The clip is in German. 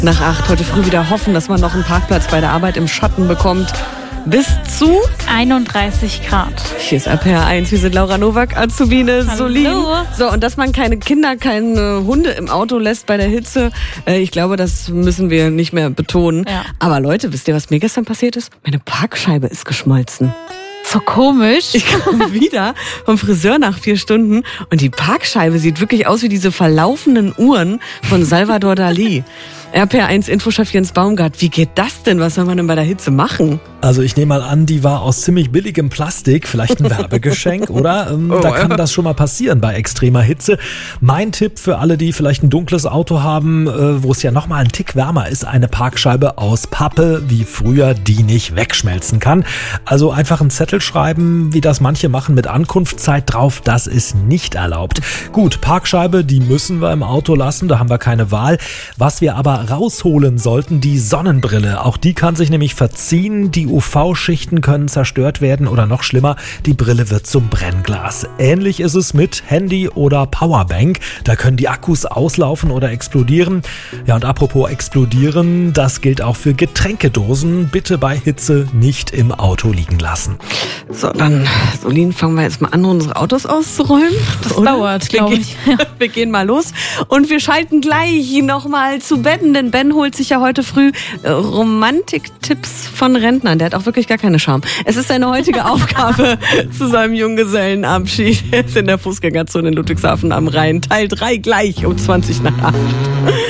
nach 8. Heute früh wieder hoffen, dass man noch einen Parkplatz bei der Arbeit im Schatten bekommt. Bis zu 31 Grad. Hier ist RPR 1, wir sind Laura Nowak, Azubine, Solin. So, und dass man keine Kinder, keine Hunde im Auto lässt bei der Hitze, ich glaube, das müssen wir nicht mehr betonen. Ja. Aber Leute, wisst ihr, was mir gestern passiert ist? Meine Parkscheibe ist geschmolzen. So komisch. Ich komme wieder vom Friseur nach 4 Stunden und die Parkscheibe sieht wirklich aus wie diese verlaufenden Uhren von Salvador Dali. RPR1 Infochef Jens Baumgart, wie geht das denn? Was soll man denn bei der Hitze machen? Also ich nehme mal an, die war aus ziemlich billigem Plastik, vielleicht ein Werbegeschenk, oder? Da kann das schon mal passieren bei extremer Hitze. Mein Tipp für alle, die vielleicht ein dunkles Auto haben, wo es ja nochmal einen Tick wärmer ist, eine Parkscheibe aus Pappe, wie früher, die nicht wegschmelzen kann. Also einfach einen Zettel schreiben, wie das manche machen, mit Ankunftszeit drauf, das ist nicht erlaubt. Gut, Parkscheibe, die müssen wir im Auto lassen, da haben wir keine Wahl. Was wir aber rausholen sollten, die Sonnenbrille. Auch die kann sich nämlich verziehen, die UV-Schichten können zerstört werden oder noch schlimmer, die Brille wird zum Brennglas. Ähnlich ist es mit Handy oder Powerbank. Da können die Akkus auslaufen oder explodieren. Ja, und apropos explodieren, das gilt auch für Getränkedosen. Bitte bei Hitze nicht im Auto liegen lassen. So, dann, Solin, fangen wir jetzt mal an, unsere Autos auszuräumen. Das dauert, glaube ich. Wir gehen mal los und wir schalten gleich nochmal zu Ben, denn Ben holt sich ja heute früh Romantiktipps von Rentnern. Der hat auch wirklich gar keine Scham. Es ist seine heutige Aufgabe zu seinem Junggesellenabschied. Er ist in der Fußgängerzone in Ludwigshafen am Rhein. Teil 3 gleich um 20 nach 8.